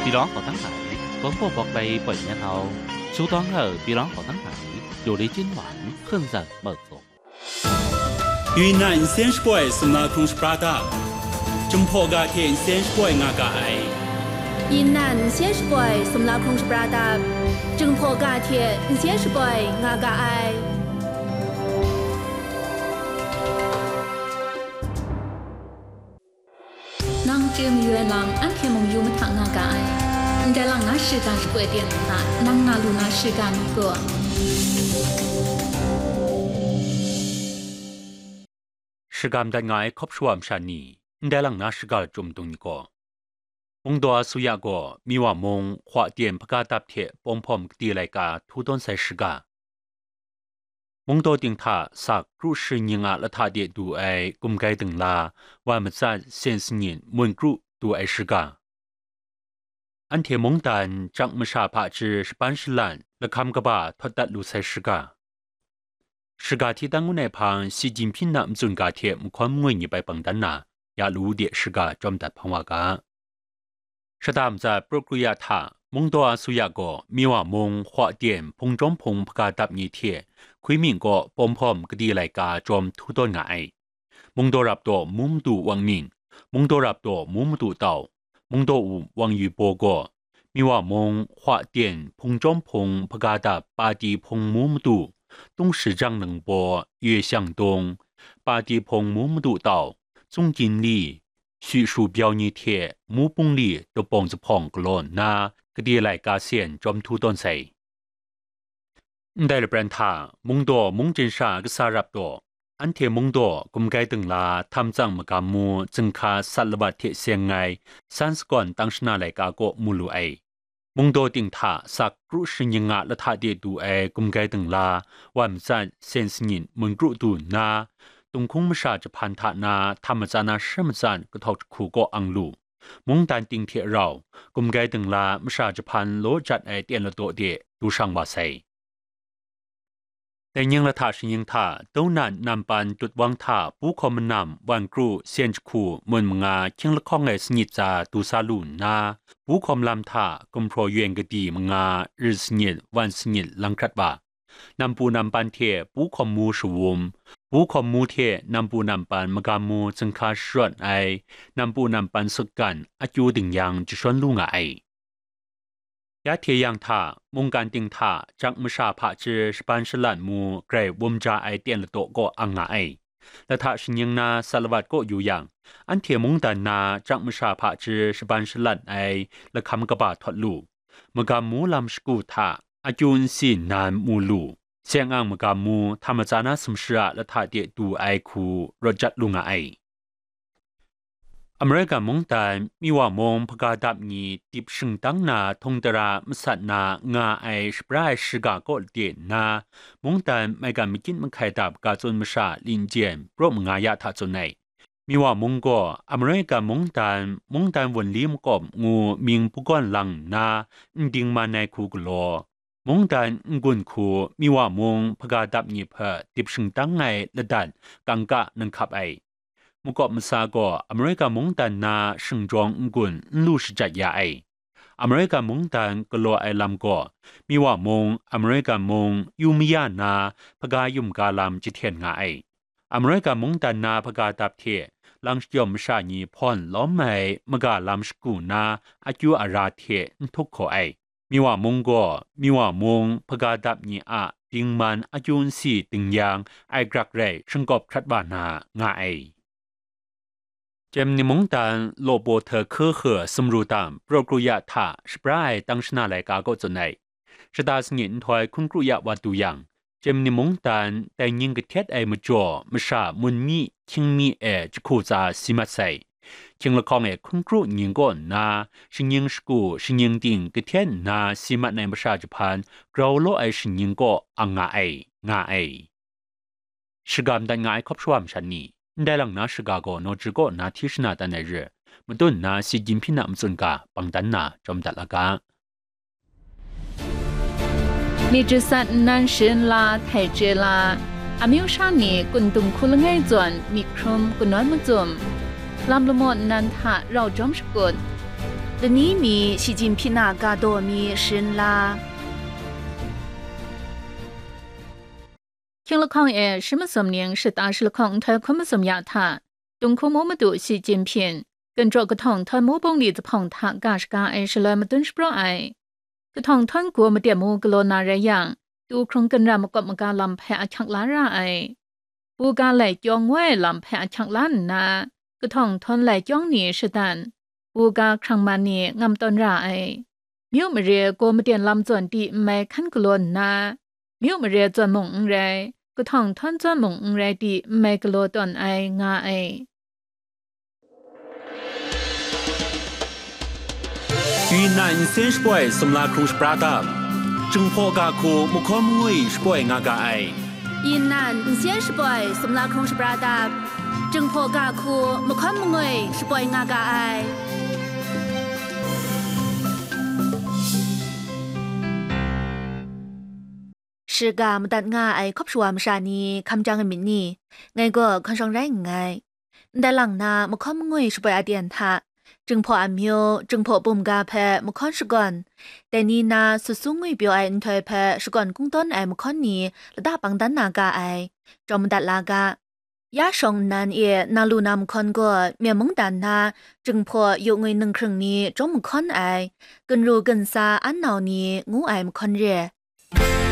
พี่น้องของทั้งหลายผมก็บอกไปเปิดเนี่ยเราชูต้องเหอะพี่น้องของทั้งหลายอยู่ในจิ้นหวานขึ้นจากเปิดส่ง云南先是怪是那空是巴达，中破个天先是怪那个爱。 云南先是怪是那空是巴达，中破个天先是怪那个爱。 นางเจมยูลังอันเคมงยูมาทางนากายแต่ลังนาชิการสกวยเดียนตานางนาลูนาชิการนี้ก็是干的爱可不说啥呢？แต่ลังนา是干中东尼个，蒙多苏亚个米瓦蒙花店不干搭贴，帮忙地来个土东赛是干。蒙多定他撒入是人啊，了他的都爱公该等啦，我们在现实人蒙入都爱是干。อันเทมงตันจังมชาพาจือสปันชลันและคำกบาทอดัดลุใส่สกาสกาที่ตั้งในพังสีจินพินนำจุนกาเทียมความงวยไปปังดันนาอยากรู้เดียสกาจอมดัดพังวากาสตามจะปรกรุยาธามงตัวสุยาโกมีว่ามงขวาเดียมพงจอมพงพกาดับนี้เทียคุยมิงก็ปอมพอมกดีไหลกาจอมทุต้นง่ายมงตัวรับตัวมุมดูวังมิงมงตัวรับตัวมุมดูเต่ามงโตอูวังยูโปโกมีว่ามงขวาเดียนพงจอมพงพกาดับปาดีพงมุมดู东市张能波越向东ปาดีพงมุมดูเต่าจงจินลี่叙述标拟贴มุปงลี่ตัวปงจะพองกลอนนากดีไหลกาเซียนจอมทุต้นใส่ได้ละแบรนทามงโตมงจินชากษารับตัวอันเทมงโตกุมไกตึงลาทำจังมกามูจึงคาสัลบัดเทเสียงไงสันสก่อนตั้งชนาไหลกาโกมูลูไอมงโตติงทาสักรุชิญงะละทาเดดูไอกุมไกตึงลาวันจันเซนสนินมึงรุดูนาตรงคงมชาจะพันธานาธรรมจานาเชื่อมจันก็ทอกขู่ก็อังลูมงตันติงเทเรากุมไกตึงลามชาจะพันโลจัดไอเตียนละโตเดดูช่างบาไซแต่ยังละทาชิยังทาต้นนั้นนำปันจุดวังทาผู้คอมนำวันครูเซียนคูมนมงาเชียงละข้องไอสนิจจาตูซาลูนาผู้คอมลำทากมโปรยงกดีมงาริสนิจวันสนิจลังครัดบานำปูนำปันเทผู้คอมมูชวมผู้คอมมูเทนำปูนำปันมกามูจึงคาชรวดไอนำปูนำปันสกันอาจูดึงยังจะชวนลุงไอยาเทียงทามงการติงทาจักมชาพาจือสปันชลันมูเกรวมจาไอเตียนละโตก็อังงาไอและทาชิยังนาสารวัตก็อยู่อย่างอันเทียมงตันนาจักมชาพาจือสปันชลันไอและคำกบาทอดลูมกามูลำสกูทาอาจุนสินนานมูลูเสียงอังมกามูธรรมจานาสมชระและทาเดียดูไอคูรจัดลุงไออเมริกามงตันมีว่ามงพกาดับนี้ติบชิงตั้งนาทงตรามสัตนางาไอสปรายสกาโกเดียนนามงตันไม่การมีกินมันไข่ดับกาจนมชาลินเจียนโปรมงายาทัจนในมีว่ามงก็อเมริกามงตันวันลีมกบงูมิงปุก้อนลังนาดิงมาในคูกโลมงตันกุนคูมีว่ามงพกาดับนี้เพอติบชิงตั้งไงละดันกังกะนังขับไอมุกอบมสาก็อเมริกามงตันนาชิงจองกุนลูชจัดยาไออเมริกามงตันกลัวไอลำก็มีว่ามงอเมริกามงยูมิยานาพกายุมกาลำจิเทียนงาไออเมริกามงตันนาพกาตับเทลังยอมชาญีพรล้อมไอมกาลำสกูนาอายุอาราเททุกขอไอมีว่ามงก็มีว่ามงพกาดับญีอะติงมันอายุนสีติงยางไอกรักเรชิงกอบคัดบานางาไอเจมนิมงตันโลโบเธอเคอสมรูตามโปรกรุยะทาสปรายตั้งชนาไหลกาโกจนในชดาสงินถอยคุณกรุยะวัตุยังเจมนิมงตันแต่ยิงกระเทียดไอมจ่อมชามุนมีคิงมีจะคู่จาสิมัดใส่คิงละคองคุณกรุยิงก่อนนาชิงยิงสกูชิงยิงติงกระเทียนนาสิมัดในมชาจพันเราโลไอชิงยิงก็อังงาไอชกามดันงาไอครบชวามชันนี้ได้หลังนาสกาโกโนจิโกนาทิชนาตันในเรือมันต้นนาสีจินพินามจุนกาปังตันนาจอมตัดละกามีจุสันนันชินลาไทเจลาอามิวชานีกุนตุมคุลง่ายจวนมีครุมกุนน้อยมุจุมลำละมดนันทะเราจอมสกุล ม的你米习近平那嘎多米神啦。 听了抗议什么什么年是大是了抗台昆么什么亚他，东库么么多习近平，跟着个痛台么帮里子碰他嘎是嘎爱是了么顿是不爱，个痛团国么点么个罗那人样，都空跟着么个么个lâm拍抢拉ra爱，不噶来将外lâm拍抢拉那，个痛团来将你是但，不噶ครั้งมานี่งำตอนra爱，没有么人国么点lâm转地ไม่看个罗那。มิวมเรียจวนมงไรก็ท่องท่อนจวนมงไรดีไม่กลัวตอนไองาไอ云南先是怪สมลาครุงสปราดาจึงพอกาคูมุขมงวยสป่วยงากาไอ云南先是怪สมลาครุงสปราดาจึงพอกาคูมุขมงวยสป่วยงากาไอ是个么单伢爱可不说么啥呢？看张个名呢？爱个看上人爱，但人那么看么我是不要点他，正破阿苗，正破不么个拍么看是干，但你那是送我表爱推拍是干公单爱么看呢？了大帮单那个爱，专门打那个。ยาชงนันเอนาลูนามคอนก็เมียมงดันนาจึงพออยู่เงยหนึ่งครึ่งนี้จอมคอนไอกันรู้กันซาอันนาวนี้งูไอมคอนเร